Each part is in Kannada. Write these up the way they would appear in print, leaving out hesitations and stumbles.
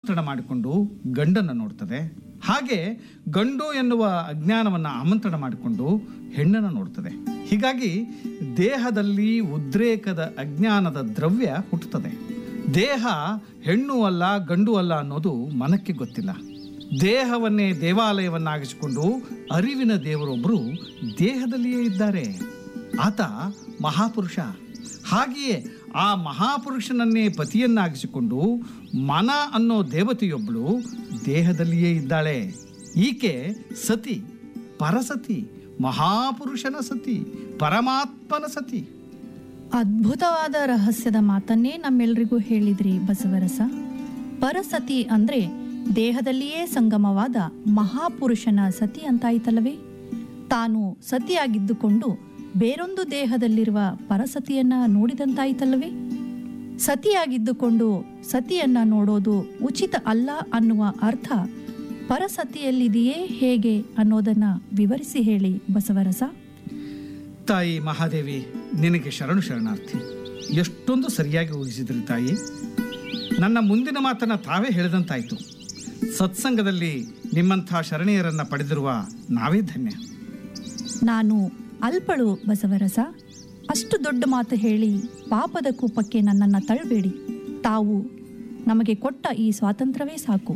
ಆಮಂತ್ರಣ ಮಾಡಿಕೊಂಡು ಗಂಡನ್ನು ನೋಡ್ತದೆ. ಹಾಗೆ ಗಂಡು ಎನ್ನುವ ಅಜ್ಞಾನವನ್ನು ಆಮಂತ್ರಣ ಮಾಡಿಕೊಂಡು ಹೆಣ್ಣನ್ನು ನೋಡ್ತದೆ. ಹೀಗಾಗಿ ದೇಹದಲ್ಲಿ ಉದ್ರೇಕದ ಅಜ್ಞಾನದ ದ್ರವ್ಯ ಹುಟ್ಟುತ್ತದೆ. ದೇಹ ಹೆಣ್ಣು ಅಲ್ಲ ಗಂಡು ಅಲ್ಲ ಅನ್ನೋದು ಮನಕ್ಕೆ ಗೊತ್ತಿಲ್ಲ. ದೇಹವನ್ನೇ ದೇವಾಲಯವನ್ನಾಗಿಸಿಕೊಂಡು ಅರಿವಿನ ದೇವರೊಬ್ಬರು ದೇಹದಲ್ಲಿಯೇ ಇದ್ದಾರೆ. ಆತ ಮಹಾಪುರುಷ. ಹಾಗೆಯೇ ಆ ಮಹಾಪುರುಷನನ್ನೇ ಪತಿಯನ್ನಾಗಿಸಿಕೊಂಡು ಮನ ಅನ್ನೋ ದೇವತೆಯೊಬ್ಬಳು ದೇಹದಲ್ಲಿಯೇ ಇದ್ದಾಳೆ. ಈಕೆ ಸತಿ, ಪರಸತಿ, ಮಹಾಪುರುಷನ ಸತಿ, ಪರಮಾತ್ಮನ ಸತಿ. ಅದ್ಭುತವಾದ ರಹಸ್ಯದ ಮಾತನ್ನೇ ನಮ್ಮೆಲ್ರಿಗೂ ಹೇಳಿದ್ರಿ ಬಸವರಸ. ಪರಸತಿ ಅಂದ್ರೆ ದೇಹದಲ್ಲಿಯೇ ಸಂಗಮವಾದ ಮಹಾಪುರುಷನ ಸತಿ ಅಂತಾಯ್ತಲ್ಲವೇ? ತಾನು ಸತಿಯಾಗಿದ್ದುಕೊಂಡು ಬೇರೊಂದು ದೇಹದಲ್ಲಿರುವ ಪರಸತಿಯನ್ನ ನೋಡಿದಂತಾಯ್ತಲ್ಲವೇ? ಸತಿಯಾಗಿದ್ದುಕೊಂಡು ಸತಿಯನ್ನ ನೋಡೋದು ಉಚಿತ ಅಲ್ಲ ಅನ್ನುವ ಅರ್ಥ ಪರಸತಿಯಲ್ಲಿದೆಯೇ ಹೇಗೆ ಅನ್ನೋದನ್ನ ವಿವರಿಸಿ ಹೇಳಿ ಬಸವರಸ. ತಾಯಿ ಮಹಾದೇವಿ, ನಿನಗೆ ಶರಣು ಶರಣಾರ್ಥಿ. ಎಷ್ಟೊಂದು ಸರಿಯಾಗಿ ಊಹಿಸಿದ್ರಿ ತಾಯಿ. ನನ್ನ ಮುಂದಿನ ಮಾತನ್ನು ತಾವೇ ಹೇಳಿದಂತಾಯಿತು. ಸತ್ಸಂಗದಲ್ಲಿ ನಿಮ್ಮಂಥ ಶರಣೆಯರನ್ನು ಪಡೆದಿರುವ ನಾವೇ ಧನ್ಯ. ನಾನು ಅಲ್ಪಳು ಬಸವರಸ. ಅಷ್ಟು ದೊಡ್ಡ ಮಾತು ಹೇಳಿ ಪಾಪದ ಕೂಪಕ್ಕೆ ನನ್ನನ್ನು ತಳ್ಳಬೇಡಿ. ತಾವು ನಮಗೆ ಕೊಟ್ಟ ಈ ಸ್ವಾತಂತ್ರ್ಯವೇ ಸಾಕು.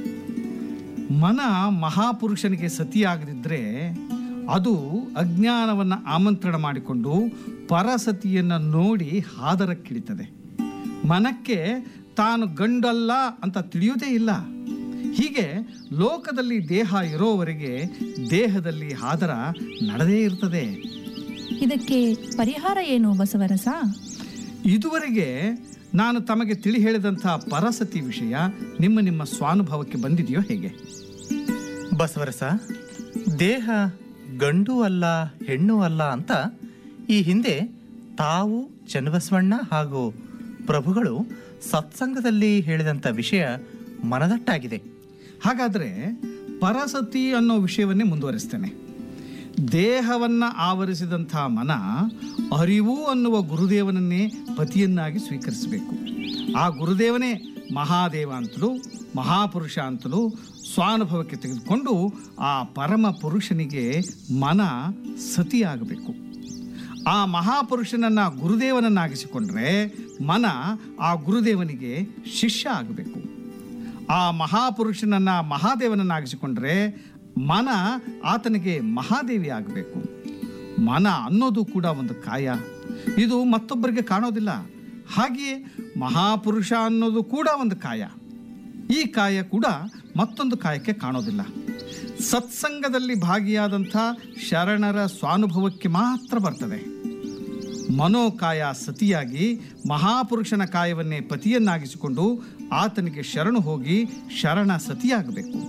ಮನ ಮಹಾಪುರುಷನಿಗೆ ಸತಿಯಾಗದಿದ್ದರೆ ಅದು ಅಜ್ಞಾನವನ್ನು ಆಮಂತ್ರಣ ಮಾಡಿಕೊಂಡು ಪರಸತಿಯನ್ನು ನೋಡಿ ಹಾದರಕ್ಕಿಳಿತದೆ. ಮನಕ್ಕೆ ತಾನು ಗಂಡಲ್ಲ ಅಂತ ತಿಳಿಯುವುದೇ ಇಲ್ಲ. ಹೀಗೆ ಲೋಕದಲ್ಲಿ ದೇಹ ಇರೋವರೆಗೆ ದೇಹದಲ್ಲಿ ಹಾದರ ನಡೆದೇ ಇರ್ತದೆ. ಇದಕ್ಕೆ ಪರಿಹಾರ ಏನು ಬಸವರಸ? ಇದುವರೆಗೆ ನಾನು ತಮಗೆ ತಿಳಿ ಹೇಳಿದಂಥ ಪರಸತಿ ವಿಷಯ ನಿಮ್ಮ ಸ್ವಾನುಭವಕ್ಕೆ ಬಂದಿದೆಯೋ ಹೇಗೆ? ಬಸವರಸ, ದೇಹ ಗಂಡು ಅಲ್ಲ ಹೆಣ್ಣು ಅಲ್ಲ ಅಂತ ಈ ಹಿಂದೆ ತಾವು ಚನ್ನಬಸವಣ್ಣ ಹಾಗೂ ಪ್ರಭುಗಳು ಸತ್ಸಂಗದಲ್ಲಿ ಹೇಳಿದಂಥ ವಿಷಯ ಮನದಟ್ಟಾಗಿದೆ. ಹಾಗಾದರೆ ಪರಸತಿ ಅನ್ನೋ ವಿಷಯವನ್ನೇ ಮುಂದುವರಿಸ್ತೇನೆ. ದೇಹವನ್ನು ಆವರಿಸಿದಂಥ ಮನ ಅರಿವು ಅನ್ನುವ ಗುರುದೇವನನ್ನೇ ಪತಿಯನ್ನಾಗಿ ಸ್ವೀಕರಿಸಬೇಕು. ಆ ಗುರುದೇವನೇ ಮಹಾದೇವ ಅಂತಲೂ ಮಹಾಪುರುಷ ಅಂತಲೂ ಸ್ವಾನುಭವಕ್ಕೆ ತೆಗೆದುಕೊಂಡು ಆ ಪರಮ ಪುರುಷನಿಗೆ ಮನ ಸತಿಯಾಗಬೇಕು. ಆ ಮಹಾಪುರುಷನನ್ನು ಗುರುದೇವನನ್ನಾಗಿಸಿಕೊಂಡ್ರೆ ಮನ ಆ ಗುರುದೇವನಿಗೆ ಶಿಷ್ಯ ಆಗಬೇಕು. ಆ ಮಹಾಪುರುಷನನ್ನು ಮಹಾದೇವನನ್ನಾಗಿಸಿಕೊಂಡ್ರೆ ಮನ ಆತನಿಗೆ ಮಹಾದೇವಿ ಆಗಬೇಕು. ಮನ ಅನ್ನೋದು ಕೂಡ ಒಂದು ಕಾಯ. ಇದು ಮತ್ತೊಬ್ಬರಿಗೆ ಕಾಣೋದಿಲ್ಲ. ಹಾಗೆಯೇ ಮಹಾಪುರುಷ ಅನ್ನೋದು ಕೂಡ ಒಂದು ಕಾಯ. ಈ ಕಾಯ ಕೂಡ ಮತ್ತೊಂದು ಕಾಯಕ್ಕೆ ಕಾಣೋದಿಲ್ಲ. ಸತ್ಸಂಗದಲ್ಲಿ ಭಾಗಿಯಾದಂಥ ಶರಣರ ಸ್ವಾನುಭವಕ್ಕೆ ಮಾತ್ರ ಬರ್ತದೆ. ಮನೋಕಾಯ ಸತಿಯಾಗಿ ಮಹಾಪುರುಷನ ಕಾಯವನ್ನೇ ಪತಿಯನ್ನಾಗಿಸಿಕೊಂಡು ಆತನಿಗೆ ಶರಣು ಹೋಗಿ ಶರಣ ಸತಿಯಾಗಬೇಕು.